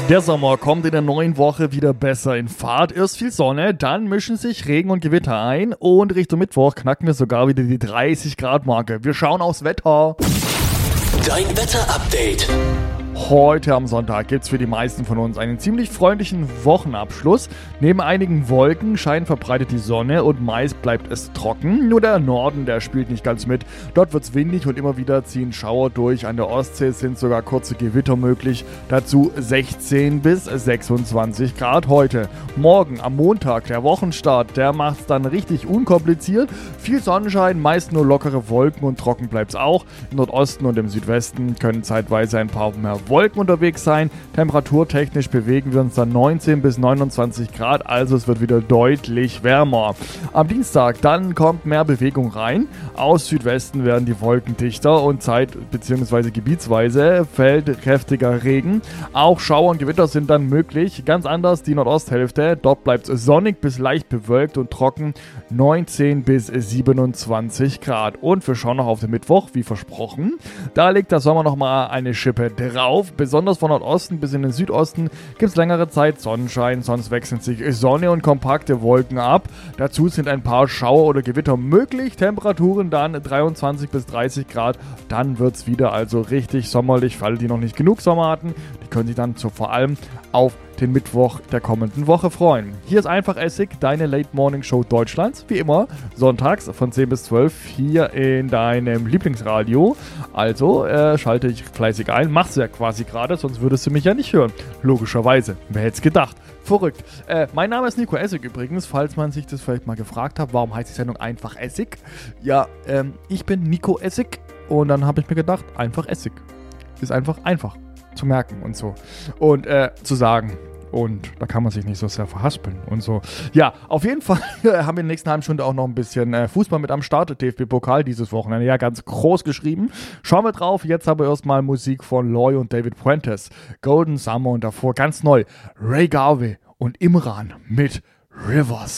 Der Sommer kommt in der neuen Woche wieder besser in Fahrt. Erst viel Sonne, dann mischen sich Regen und Gewitter ein und Richtung Mittwoch knacken wir sogar wieder die 30 Grad Marke. Wir schauen aufs Wetter. Dein Wetterupdate. Heute am Sonntag gibt's für die meisten von uns einen ziemlich freundlichen Wochenabschluss. Neben einigen Wolken scheint verbreitet die Sonne und meist bleibt es trocken. Nur der Norden, der spielt nicht ganz mit. Dort wird's windig und immer wieder ziehen Schauer durch. An der Ostsee sind sogar kurze Gewitter möglich. Dazu 16 bis 26 Grad heute. Morgen am Montag, der Wochenstart, der macht's dann richtig unkompliziert. Viel Sonnenschein, meist nur lockere Wolken und trocken bleibt's auch. Im Nordosten und im Südwesten können zeitweise ein paar mehr Wolken unterwegs sein. Temperaturtechnisch bewegen wir uns dann 19 bis 29 Grad, also es wird wieder deutlich wärmer. Am Dienstag dann kommt mehr Bewegung rein. Aus Südwesten werden die Wolken dichter und bzw. gebietsweise fällt kräftiger Regen. Auch Schauer und Gewitter sind dann möglich. Ganz anders die Nordosthälfte. Dort bleibt es sonnig bis leicht bewölkt und trocken. 19 bis 27 Grad. Und wir schauen noch auf den Mittwoch, wie versprochen. Da legt der Sommer nochmal eine Schippe drauf. Besonders von Nordosten bis in den Südosten gibt es längere Zeit Sonnenschein, sonst wechseln sich Sonne und kompakte Wolken ab. Dazu sind ein paar Schauer oder Gewitter möglich. Temperaturen dann 23 bis 30 Grad. Dann wird es wieder also richtig sommerlich. Für alle, die noch nicht genug Sommer hatten, die können sich dann vor allem auf den Mittwoch der kommenden Woche freuen. Hier ist Einfach Essig, deine Late Morning Show Deutschlands. Wie immer, sonntags von 10 bis 12 hier in deinem Lieblingsradio. Also schalte dich fleißig ein. Mach's ja quasi gerade, sonst würdest du mich ja nicht hören. Logischerweise. Wer hätte es gedacht? Verrückt. Mein Name ist Nico Essig übrigens, falls man sich das vielleicht mal gefragt hat, warum heißt die Sendung Einfach Essig? Ja, ich bin Nico Essig und dann habe ich mir gedacht, Einfach Essig. Ist einfach zu merken und so. Und zu sagen. Und da kann man sich nicht so sehr verhaspeln und so. Ja, auf jeden Fall haben wir in der nächsten halben Stunde auch noch ein bisschen Fußball mit am Start. DFB-Pokal dieses Wochenende. Ja, ganz groß geschrieben. Schauen wir drauf. Jetzt haben wir erstmal Musik von Loy und David Fuentes. Golden Summer und davor ganz neu Ray Garvey und Imran mit Rivers.